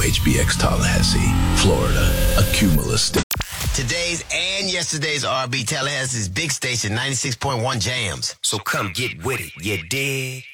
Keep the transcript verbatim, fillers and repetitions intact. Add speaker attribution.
Speaker 1: H B X Tallahassee, Florida, a Cumulus.
Speaker 2: Today's and yesterday's R and B Tallahassee's big station, ninety-six point one Jams.
Speaker 3: So come get with it, you dig?